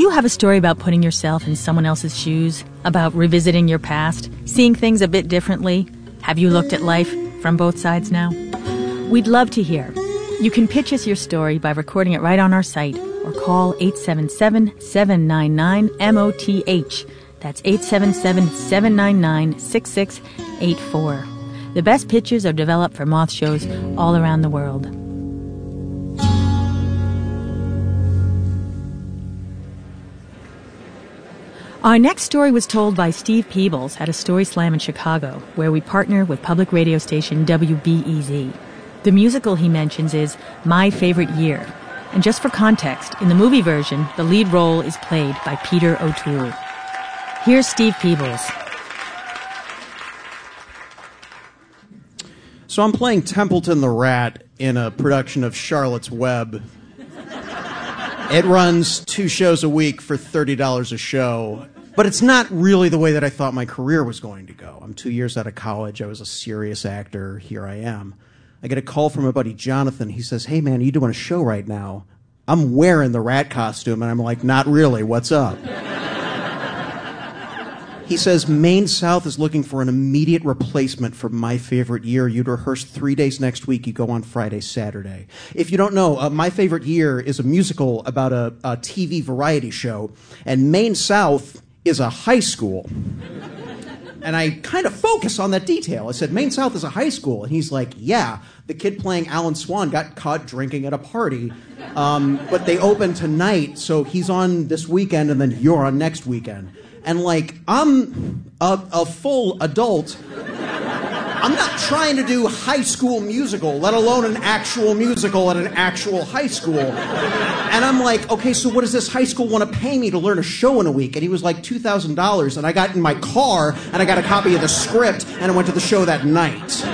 Do you have a story about putting yourself in someone else's shoes? About revisiting your past? Seeing things a bit differently? Have you looked at life from both sides now? We'd love to hear. You can pitch us your story by recording it right on our site or call 877-799-MOTH. That's 877-799-6684. The best pitches are developed for moth shows all around the world. Our next story was told by Steve Peebles at a Story Slam in Chicago, where we partner with public radio station WBEZ. The musical he mentions is My Favorite Year. And just for context, in the movie version, the lead role is played by Peter O'Toole. Here's Steve Peebles. So I'm playing Templeton the Rat in a production of Charlotte's Web. It runs 2 shows a week for $30 a show. But it's not really the way that I thought my career was going to go. I'm 2 years out of college. I was a serious actor. Here I am. I get a call from my buddy Jonathan. He says, "Hey, man, are you doing a show right now?" I'm wearing the rat costume, and I'm like, "Not really. What's up?" He says, "Maine South is looking for an immediate replacement for My Favorite Year. You'd rehearse 3 days next week. You go on Friday, Saturday." If you don't know, My Favorite Year is a musical about a TV variety show, and Maine South is a high school. And I kind of focus on that detail. I said, "Maine South is a high school." And he's like, "Yeah, the kid playing Alan Swan got caught drinking at a party. But they open tonight, so he's on this weekend, and then you're on next weekend." And like, I'm a full adult. I'm not trying to do High School Musical, let alone an actual musical at an actual high school. And I'm like, "Okay, so what does this high school want to pay me to learn a show in a week?" And he was like, $2,000. And I got in my car, and I got a copy of the script, and I went to the show that night.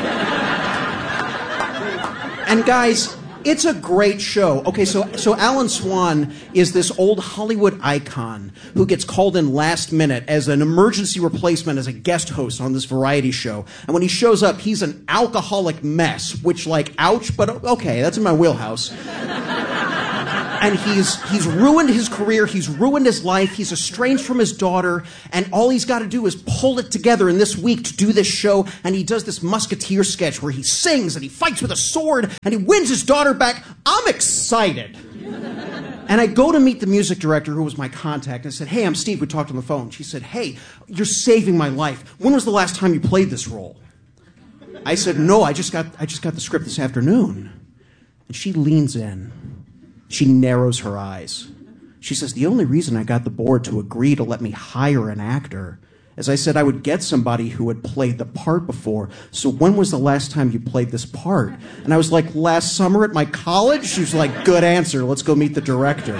And guys, it's a great show. Okay, so Alan Swan is this old Hollywood icon who gets called in last minute as an emergency replacement as a guest host on this variety show. And when he shows up, he's an alcoholic mess, which, like, ouch, but okay, that's in my wheelhouse. And he's ruined his career, he's ruined his life, he's estranged from his daughter, and all he's got to do is pull it together in this week to do this show, and he does this Musketeer sketch where he sings and he fights with a sword and he wins his daughter back. I'm excited. And I go to meet the music director, who was my contact, and I said, "Hey, I'm Steve." We talked on the phone. She said, "Hey, you're saving my life. When was the last time you played this role?" I said, "No, I just got the script this afternoon." And she leans in. She narrows her eyes. She says, "The only reason I got the board to agree to let me hire an actor is I said I would get somebody who had played the part before. So when was the last time you played this part?" And I was like, "Last summer at my college?" She was like, "Good answer. Let's go meet the director."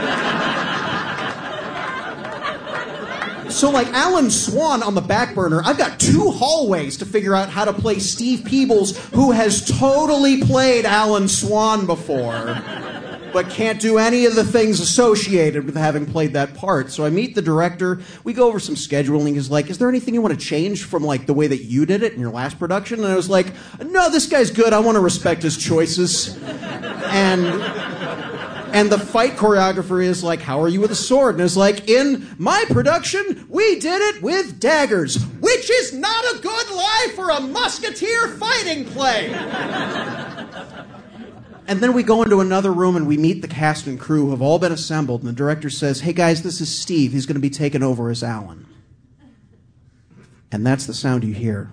So like Alan Swan on the back burner, I've got 2 hallways to figure out how to play Steve Peebles, who has totally played Alan Swan before, but can't do any of the things associated with having played that part. So I meet the director. We go over some scheduling. He's like, "Is there anything you want to change from like the way that you did it in your last production?" And I was like, "No, this guy's good. I want to respect his choices." And the fight choreographer is like, "How are you with a sword?" And it's like, "In my production, we did it with daggers, which is not a good lie for a musketeer fighting play." And then we go into another room and we meet the cast and crew who have all been assembled. And the director says, "Hey guys, this is Steve. He's going to be taking over as Alan." And that's the sound you hear.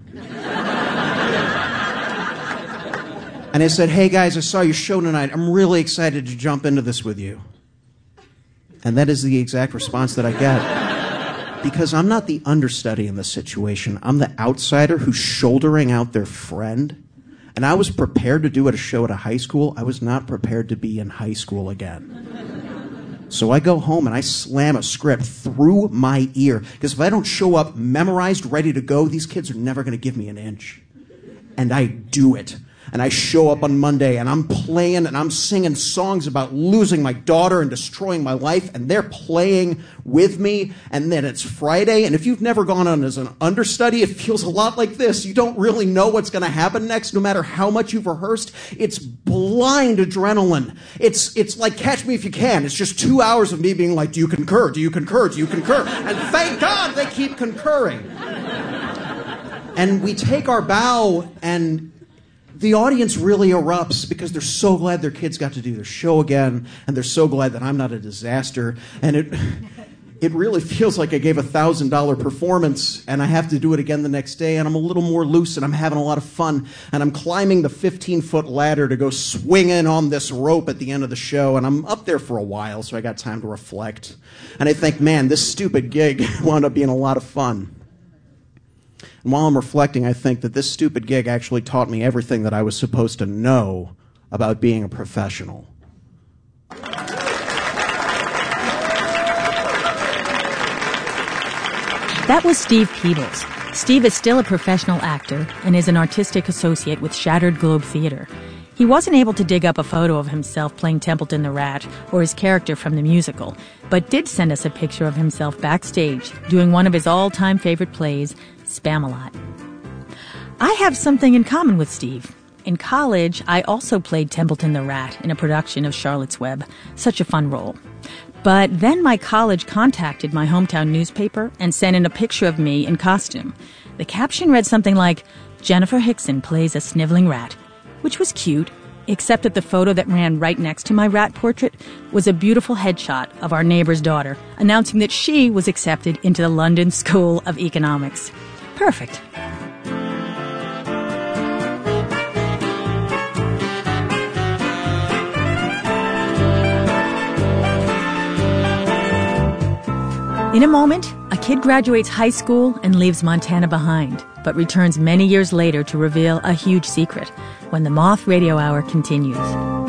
And I said, "Hey guys, I saw your show tonight. I'm really excited to jump into this with you." And that is the exact response that I get. Because I'm not the understudy in this situation. I'm the outsider who's shouldering out their friend. And I was prepared to do at a show at a high school. I was not prepared to be in high school again. So I go home and I slam a script through my ear. Because if I don't show up memorized, ready to go, these kids are never going to give me an inch. And I do it. And I show up on Monday, and I'm playing, and I'm singing songs about losing my daughter and destroying my life, and they're playing with me. And then it's Friday, and if you've never gone on as an understudy, it feels a lot like this. You don't really know what's going to happen next, no matter how much you've rehearsed. It's blind adrenaline. It's like Catch Me If You Can. It's just 2 hours of me being like, do you concur? Do you concur? Do you concur? And thank God they keep concurring. And we take our bow, and the audience really erupts because they're so glad their kids got to do their show again, and they're so glad that I'm not a disaster. And it really feels like I gave a $1,000 performance, and I have to do it again the next day, and I'm a little more loose, and I'm having a lot of fun, and I'm climbing the 15-foot ladder to go swinging on this rope at the end of the show, and I'm up there for a while, so I got time to reflect. And I think, man, this stupid gig wound up being a lot of fun. And while I'm reflecting, I think that this stupid gig actually taught me everything that I was supposed to know about being a professional. That was Steve Peebles. Steve is still a professional actor and is an artistic associate with Shattered Globe Theater. He wasn't able to dig up a photo of himself playing Templeton the Rat or his character from the musical, but did send us a picture of himself backstage doing one of his all-time favorite plays, Spamalot. I have something in common with Steve. In college, I also played Templeton the Rat in a production of Charlotte's Web. Such a fun role. But then my college contacted my hometown newspaper and sent in a picture of me in costume. The caption read something like, Jennifer Hickson plays a sniveling rat, which was cute, except that the photo that ran right next to my rat portrait was a beautiful headshot of our neighbor's daughter, announcing that she was accepted into the London School of Economics. Perfect. In a moment, a kid graduates high school and leaves Montana behind, but returns many years later to reveal a huge secret when the Moth Radio Hour continues.